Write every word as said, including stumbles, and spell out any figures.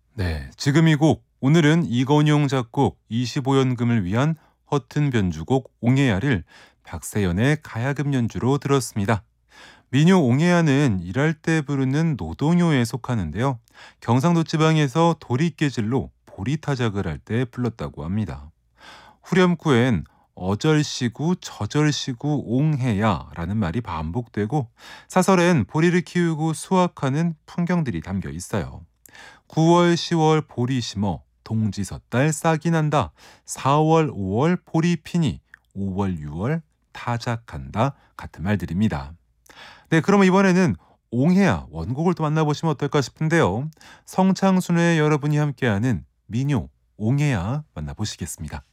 네, 지금 이 곡 오늘은 이건용 작곡 이십오 연금을 위한 허튼 변주곡 옹해야를 박세연의 가야금 연주로 들었습니다. 민요 옹해야는 일할 때 부르는 노동요에 속하는데요. 경상도 지방에서 도리깨질로 보리타작을 할 때 불렀다고 합니다. 후렴구엔 어절시구 저절시구 옹해야라는 말이 반복되고 사설엔 보리를 키우고 수확하는 풍경들이 담겨 있어요. 구월, 시월 보리 심어 동지섣달 싹이 난다. 사월, 오월 보리 피니 오월, 유월 타작한다 같은 말들입니다. 네, 그럼 이번에는 옹해야 원곡을 또 만나보시면 어떨까 싶은데요. 성창순회 여러분이 함께하는 민요 옹해야 만나보시겠습니다.